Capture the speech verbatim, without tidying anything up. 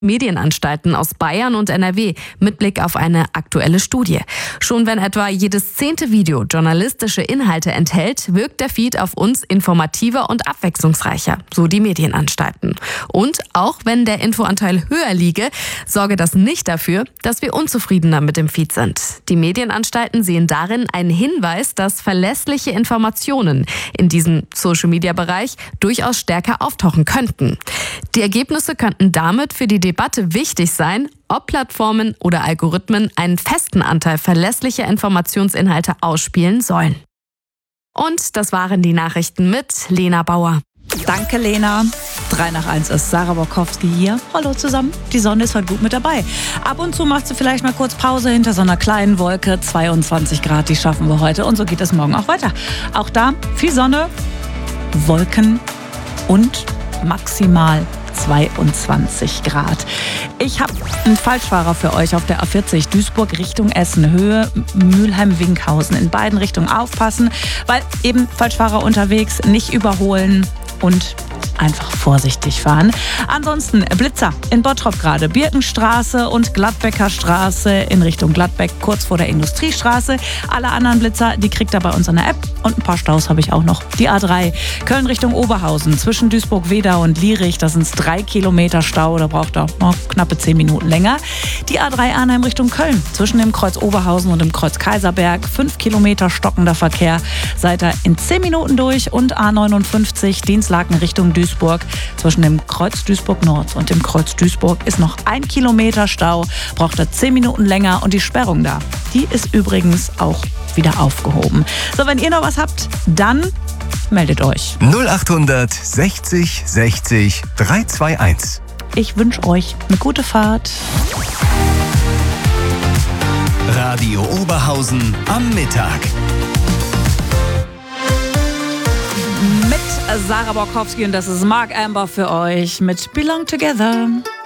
Medienanstalten aus Bayern und N R W mit Blick auf eine aktuelle Studie. Schon wenn etwa jedes zehnte Video journalistische Inhalte enthält, wirkt der Feed auf uns informativer und abwechslungsreicher, so die Medienanstalten. Und auch wenn der Infoanteil höher liege, sorge das nicht dafür, dass wir unzufriedener mit dem Feed sind. Die Medienanstalten sehen darin einen Hinweis, dass verlässliche Informationen in diesem Social-Media-Bereich durchaus stärker auftauchen könnten. Die Ergebnisse könnten damit für die Debatte wichtig sein, ob Plattformen oder Algorithmen einen festen Anteil verlässlicher Informationsinhalte ausspielen sollen. Und das waren die Nachrichten mit Lena Bauer. Danke, Lena. drei nach eins ist Sarah Borkowski hier. Hallo zusammen. Die Sonne ist heute gut mit dabei. Ab und zu macht sie vielleicht mal kurz Pause hinter so einer kleinen Wolke. zweiundzwanzig Grad, die schaffen wir heute. Und so geht es morgen auch weiter. Auch da viel Sonne, Wolken und maximal zweiundzwanzig Grad. Ich habe einen Falschfahrer für euch auf der A vierzig Duisburg Richtung Essen, Höhe Mülheim-Winkhausen. In beiden Richtungen aufpassen, weil eben Falschfahrer unterwegs, nicht überholen und einfach vorsichtig fahren. Ansonsten Blitzer in Bottrop gerade, Birkenstraße und Gladbecker Straße in Richtung Gladbeck, kurz vor der Industriestraße. Alle anderen Blitzer, die kriegt ihr bei uns in der App. Und ein paar Staus habe ich auch noch. Die A drei, Köln Richtung Oberhausen, zwischen Duisburg-Wedau und Lierich, das sind drei Kilometer Stau, da braucht ihr oh, knappe zehn Minuten länger. Die A drei Arnheim Richtung Köln, zwischen dem Kreuz Oberhausen und dem Kreuz Kaiserberg, fünf Kilometer stockender Verkehr, seid ihr in zehn Minuten durch. Und A neunundfünfzig, Dienstlaken Richtung Duisburg, zwischen dem Kreuz Duisburg Nord und dem Kreuz Duisburg ist noch ein Kilometer Stau, braucht ihr zehn Minuten länger und die Sperrung da, die ist übrigens auch wieder aufgehoben. So, wenn ihr noch was habt, dann meldet euch. null acht sechzig sechzig drei zwei eins. Ich wünsche euch eine gute Fahrt. Radio Oberhausen am Mittag. Mit Sarah Borkowski und das ist Mark Amber für euch mit Belong Together.